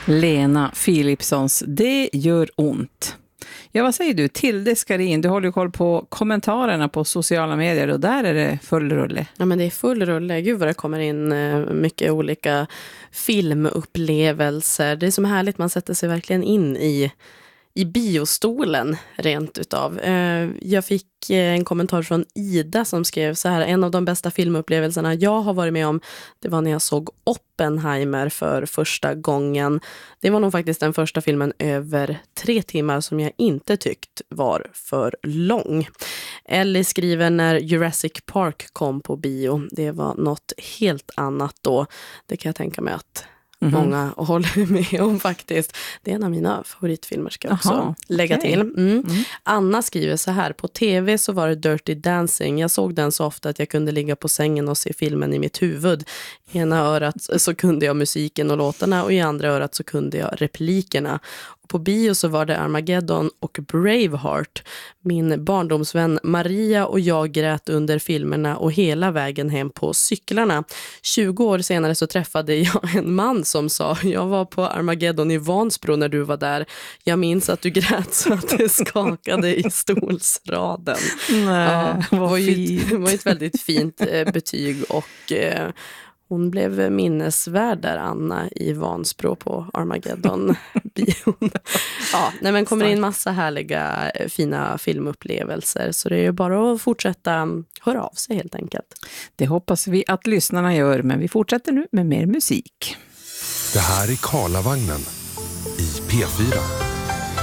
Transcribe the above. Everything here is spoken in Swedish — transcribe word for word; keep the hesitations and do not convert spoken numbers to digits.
Lena Philipssons Det gör ont. Ja, vad säger du? Tilde Skarin, du håller ju koll på kommentarerna på sociala medier och där är det full rulle. Ja, men det är full rulle. Gud vad det kommer in mycket olika filmupplevelser. Det är som härligt, man sätter sig verkligen in i, i biostolen rent utav. Jag fick en kommentar från Ida som skrev så här: en av de bästa filmupplevelserna jag har varit med om, det var när jag såg Oppenheimer för första gången. Det var nog faktiskt den första filmen över tre timmar som jag inte tyckt var för lång. Ellie skriver när Jurassic Park kom på bio. Det var något helt annat då. Det kan jag tänka mig att Mm-hmm. många håller med om faktiskt. Det är en av mina favoritfilmer, ska jag också Aha, lägga okay. till. Mm. Mm. Anna skriver så här: på tv så var det Dirty Dancing. Jag såg den så ofta att jag kunde ligga på sängen och se filmen i mitt huvud. I ena örat så kunde jag musiken och låtarna och i andra örat så kunde jag replikerna. På bio så var det Armageddon och Braveheart. Min barndomsvän Maria och jag grät under filmerna och hela vägen hem på cyklarna. tjugo år senare så träffade jag en man som sa: jag var på Armageddon i Vansbro när du var där. Jag minns att du grät så att det skakade i stolsraden. Nej, ja, det var ju det var ett väldigt fint eh, betyg och... Eh, hon blev minnesvärd där, Anna, i Vansbro på Armageddon-bion. Ja, nej, men kommer in massa härliga, fina filmupplevelser. Så det är ju bara att fortsätta höra av sig helt enkelt. Det hoppas vi att lyssnarna gör, men vi fortsätter nu med mer musik. Det här är Karlavagnen i P fyra.